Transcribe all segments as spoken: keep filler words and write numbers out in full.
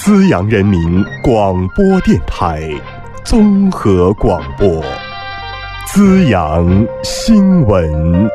资阳人民广播电台综合广播，资阳新闻。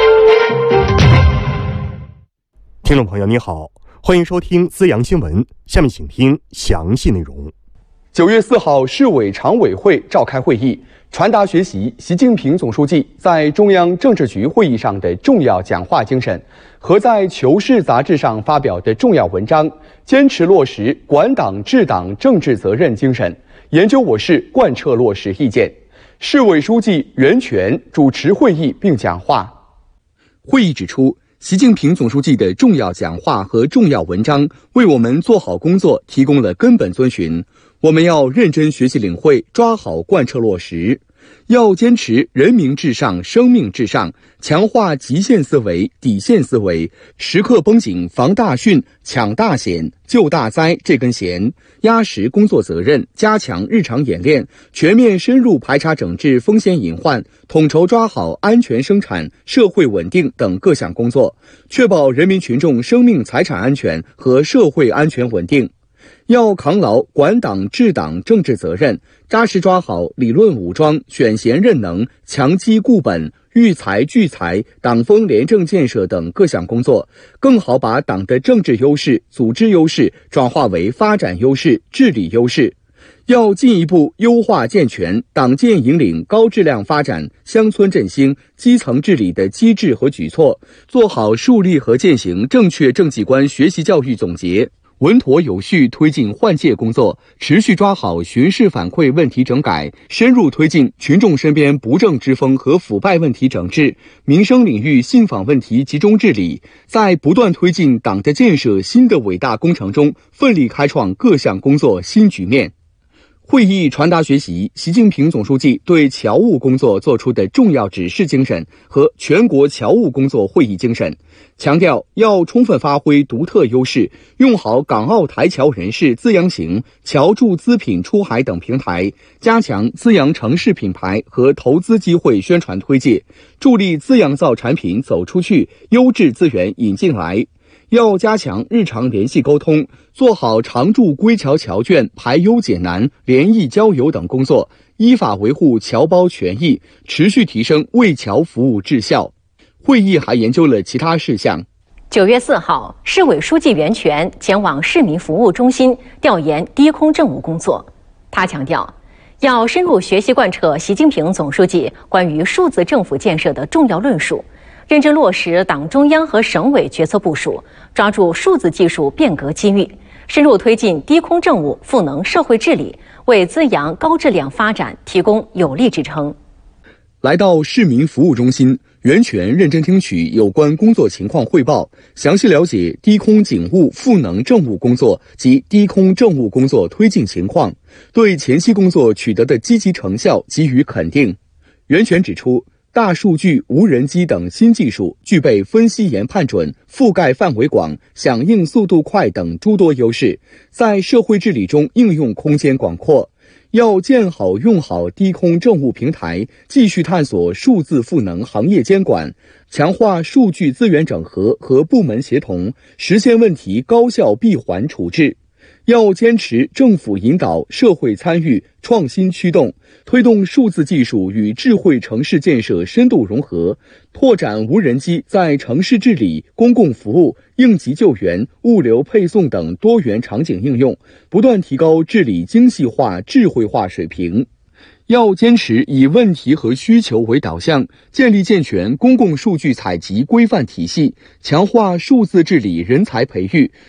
听众朋友你好，欢迎收听资阳新闻，下面请听详细内容。 九月四号，市委常委会召开会议，传达学习习近平总书记在中央政治局会议上的重要讲话精神和在《求是》杂志上发表的重要文章，坚持落实管党治党政治责任精神，研究我市贯彻落实意见。市委书记袁泉主持会议并讲话。会议指出，习近平总书记的重要讲话和重要文章为我们做好工作提供了根本遵循，我们要认真学习领会，抓好贯彻落实，要坚持人民至上、生命至上，强化极限思维、底线思维，时刻绷紧防大汛、抢大险、救大灾这根弦，压实工作责任，加强日常演练，全面深入排查整治风险隐患，统筹抓好安全生产、社会稳定等各项工作，确保人民群众生命财产安全和社会安全稳定。要扛牢管党治党政治责任，扎实抓好理论武装、选贤任能、强基固本、育才聚才、党风廉政建设等各项工作，更好把党的政治优势、组织优势转化为发展优势、治理优势。要进一步优化健全党建引领高质量发展、乡村振兴、基层治理的机制和举措，做好树立和践行正确政绩观学习教育总结，稳妥有序推进换届工作，持续抓好巡视反馈问题整改，深入推进群众身边不正之风和腐败问题整治，民生领域信访问题集中治理，在不断推进党的建设新的伟大工程中，奋力开创各项工作新局面。会议传达学习习近平总书记对侨务工作作出的重要指示精神和全国侨务工作会议精神，强调要充分发挥独特优势，用好港澳台侨人士资阳行、侨驻资品出海等平台，加强资阳城市品牌和投资机会宣传推介，助力资阳造产品走出去，优质资源引进来。要加强日常联系沟通，做好常驻归侨侨眷排忧解难、联谊交友等工作，依法维护侨胞权益，持续提升为侨服务质效。会议还研究了其他事项。 九月四号，市委书记袁泉前往市民服务中心调研低空政务工作。他强调，要深入学习贯彻习近平总书记关于数字政府建设的重要论述，认真落实党中央和省委决策部署，抓住数字技术变革机遇，深入推进低空政务赋能社会治理，为资阳高质量发展提供有力支撑。 来到市民服务中心，袁泉认真听取有关工作情况汇报，详细了解低空警务赋能政务工作及低空政务工作推进情况，对前期工作取得的积极成效给予肯定。袁泉指出，大数据、无人机等新技术具备分析研判准、覆盖范围广、响应速度快等诸多优势，在社会治理中应用空间广阔。要建好用好低空政务平台，继续探索数字赋能行业监管，强化数据资源整合和部门协同，实现问题高效闭环处置。要坚持政府引导、社会参与、创新驱动，推动数字技术与智慧城市建设深度融合，拓展无人机在城市治理、公共服务、应急救援、物流配送等多元场景应用，不断提高治理精细化、智慧化水平。要坚持以问题和需求为导向，建立健全公共数据采集规范体系，强化数字治理人才培育，